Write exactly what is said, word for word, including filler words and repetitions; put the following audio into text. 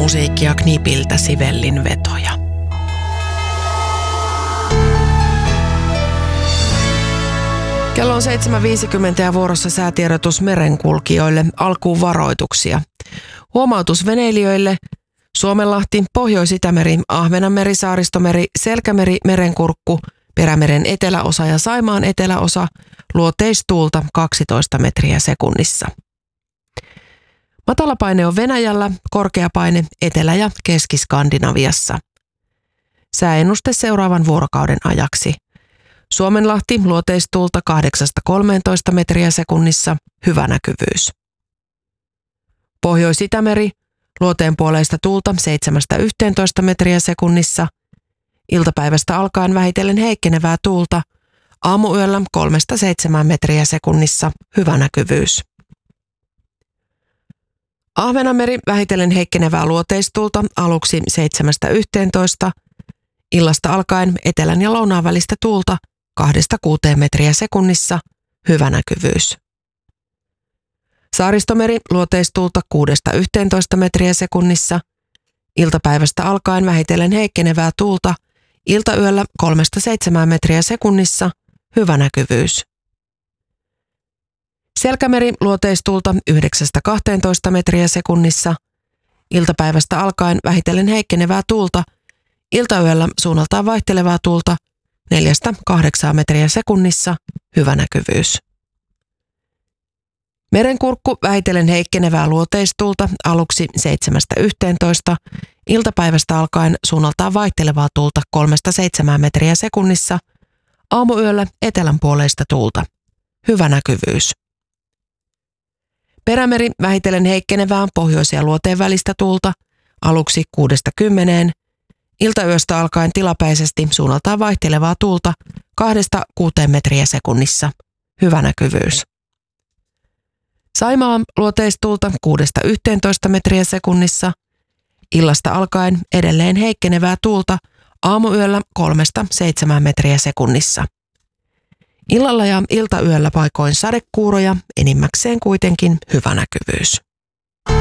musiikkia Knipiltä Sivellin vetoja. Kello on seitsemän viisikymmentä ja vuorossa säätiedotus merenkulkijoille, alkuun varoituksia. Huomautus veneilijöille: Suomenlahti, Pohjois-Itämeri, Ahvenanmeri, Saaristomeri, Selkämeri, Merenkurkku, Perämeren eteläosa ja Saimaan eteläosa, luoteistuulta kaksitoista metriä sekunnissa. Matalapaine on Venäjällä, korkeapaine Etelä- ja Keski-Skandinaviassa. Sääennuste seuraavan vuorokauden ajaksi. Suomenlahti, luoteistuulta kahdeksasta kolmeentoista metriä sekunnissa, hyvä näkyvyys. Pohjois-Itämeri, luoteenpuoleista tuulta seitsemästä yhteentoista metriä sekunnissa, iltapäivästä alkaen vähitellen heikkenevää tuulta, aamuyöllä kolmesta seitsemään metriä sekunnissa, hyvä näkyvyys. Ahvenanmeri, vähitellen heikkenevää luoteistuulta, aluksi seitsemästä yhteentoista, illasta alkaen etelän ja lounaan välistä tuulta kahdesta kuuteen metriä sekunnissa, hyvä näkyvyys. Saaristomeri, luoteistuulta kuudesta yhteentoista metriä sekunnissa, iltapäivästä alkaen vähitellen heikkenevää tuulta, iltayöllä kolmesta seitsemään metriä sekunnissa, hyvä näkyvyys. Selkämeri, luoteistuulta yhdeksästä kahteentoista metriä sekunnissa, iltapäivästä alkaen vähitellen heikkenevää tuulta, iltayöllä suunnaltaan vaihtelevaa tuulta neljästä kahdeksaan metriä sekunnissa, hyvä näkyvyys. Merenkurkku, vähitellen heikkenevää luoteistuulta, aluksi seitsemästä yhteentoista, iltapäivästä alkaen suunnaltaan vaihtelevaa tuulta kolmesta seitsemään metriä sekunnissa, aamuyöllä etelänpuoleista tuulta, hyvä näkyvyys. Perämeri, vähitellen heikkenevää pohjois- ja luoteen välistä tuulta, aluksi kuudesta kymmeneen, iltayöstä alkaen tilapäisesti suunnaltaan vaihtelevaa tuulta kahdesta kuuteen metriä sekunnissa, hyvä näkyvyys. Saimaa, luoteistuulta kuudesta yhteentoista metriä sekunnissa, illasta alkaen edelleen heikkenevää tuulta, aamuyöllä kolmesta seitsemään metriä sekunnissa. Illalla ja iltayöllä paikoin sadekuuroja, enimmäkseen kuitenkin hyvä näkyvyys.